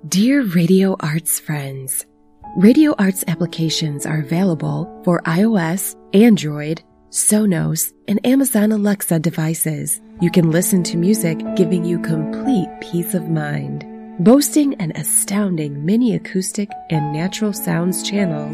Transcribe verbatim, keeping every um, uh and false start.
Dear Radio Arts friends, Radio Arts applications are available for iOS, Android, Sonos, and Amazon Alexa devices. You can listen to music giving you complete peace of mind. Boasting an astounding mini acoustic and natural sounds channels,